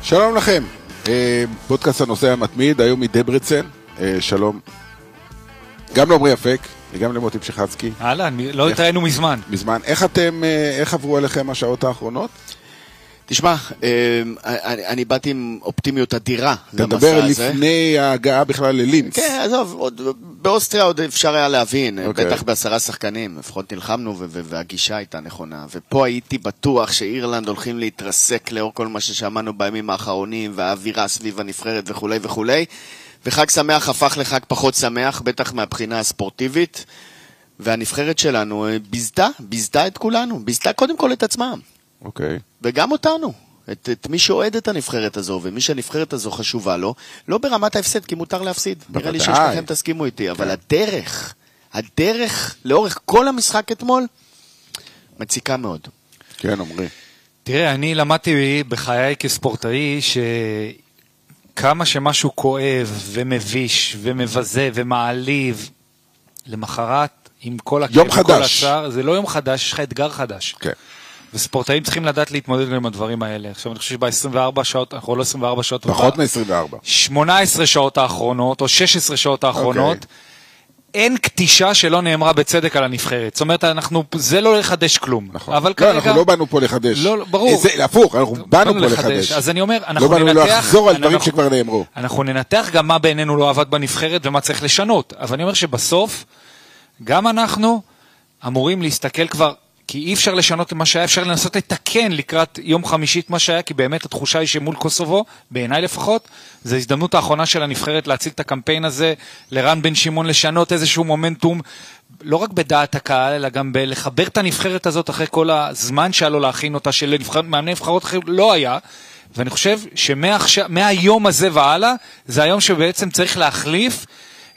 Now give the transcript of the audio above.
שלום לכם, פודקאסט הנושא המתמיד, היום מדברצן, שלום גם לעומרי אפק וגם למוטי פשחצקי. הלאה, לא התראינו מזמן. איך עברו עליכם השעות האחרונות? תשמע, אני באתי עם אופטימיות אדירה אתה מדבר לפני ההגעה בכלל ללינץ. כן, עזוב, באוסטריה עוד אפשר היה להבין, בטח ב10 שחקנים, לפחות נלחמנו והגישה הייתה נכונה, ופה הייתי בטוח שאירלנד הולכים להתרסק לאור כל מה ששמענו בימים האחרונים, והאווירה סביב הנבחרת וכו' וכו', וחג שמח הפך לחג פחות שמח, בטח מהבחינה הספורטיבית, והנבחרת שלנו ביזתה את כולנו, ביזתה קודם כל את עצמם. אוקיי. וגם אותנו, את מי שאוהד את הנבחרת הזו, ומי שהנבחרת הזו חשובה לו, לא ברמת ההפסד, כי מותר להפסיד. נראה לי ששניכם תסכימו איתי, אבל הדרך לאורך כל המשחק אתמול, מציקה מאוד. כן, עומרי. תראה, אני למדתי בחיי כספורטאי, שכמה שמשהו כואב ומביש ומבזה ומעליב, למחרת, עם כל הכאב וכל הצער, זה לא יום חדש, יש לך אתגר חדש. כן. וספורטאים צריכים לדעת להתמודד עם הדברים האלה. עכשיו אני חושב שב-24 שעות, אנחנו לא 24 שעות, פחות מ-24. 18 שעות האחרונות, או 16 שעות האחרונות, אין כתישה שלא נאמרה בצדק על הנבחרת. זאת אומרת, זה לא לחדש כלום. נכון. לא, אנחנו לא באנו פה לחדש. לא, ברור. הפוך, אנחנו באנו פה לחדש. אז אני אומר, לא באנו לחזור על דברים שכבר נאמרו. אנחנו ננתח גם מה בעינינו לא עבד בנבחרת, ומה צריך לשנות. אבל אני אומר שבסוף, גם אנחנו אמורים להסתכל כבר, כי אי אפשר לשנות את מה שהיה, אפשר לנסות לתקן לקראת יום חמישי את מה שהיה, כי באמת התחושה היא שמול קוסובו, בעיניי לפחות, זו הזדמנות האחרונה של הנבחרת להציג את הקמפיין הזה, לרן בן שמעון לשנות איזשהו מומנטום, לא רק בדעת הקהל, אלא גם לחבר את הנבחרת הזאת אחרי כל הזמן שהיה לו להכין אותה, מאמני נבחרות לא היה, ואני חושב שמהיום הזה והלאה, זה היום שבעצם צריך להחליף